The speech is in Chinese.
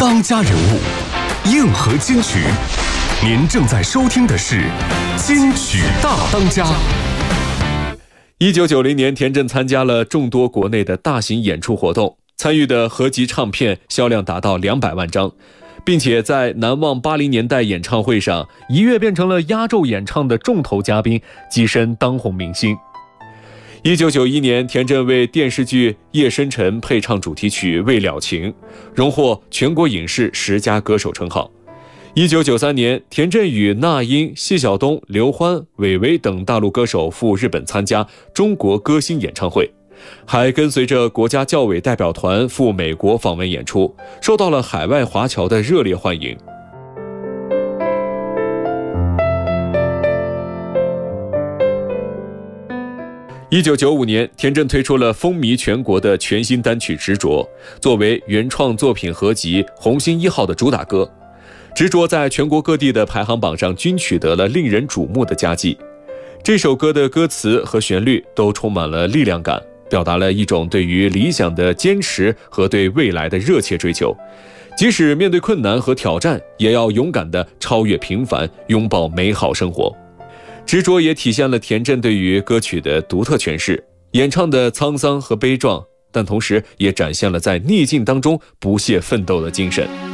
当家人物，硬核金曲。您正在收听的是金曲大当家。 1990年，田震参加了众多国内的大型演出活动，参与的合集唱片销量达到200万张，并且在难忘80年代演唱会上一跃变成了压轴演唱的重头嘉宾，跻身当红明星。1991年，田震为电视剧《夜深沉》配唱主题曲《未了情》，荣获全国影视10佳歌手称号。1993年，田震与那英、谢晓东、刘欢、韦唯等大陆歌手赴日本参加中国歌星演唱会，还跟随着国家教委代表团赴美国访问演出，受到了海外华侨的热烈欢迎。1995年，田震推出了风靡全国的全新单曲《执着》，作为原创作品合集《红星1号》的主打歌。执着在全国各地的排行榜上均取得了令人瞩目的佳绩。这首歌的歌词和旋律都充满了力量感，表达了一种对于理想的坚持和对未来的热切追求。即使面对困难和挑战，也要勇敢地超越平凡，拥抱美好生活。执着也体现了田震对于歌曲的独特诠释，演唱的沧桑和悲壮，但同时也展现了在逆境当中不懈奋斗的精神。